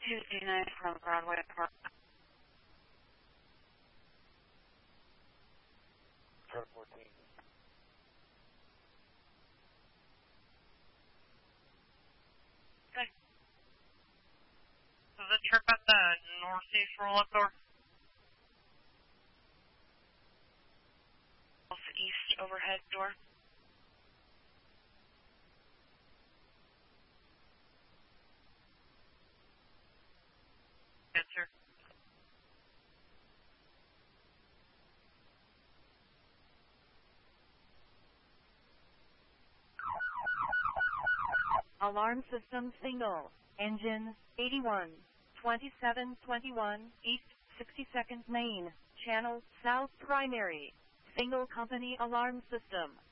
229 from Broadway Park. Truck 14. Okay. So the trip at the northeast roll-up door? East overhead door? Answer. Alarm system single. Engine 81. 2721 East 62nd Main. Channel South Primary. Single company alarm system.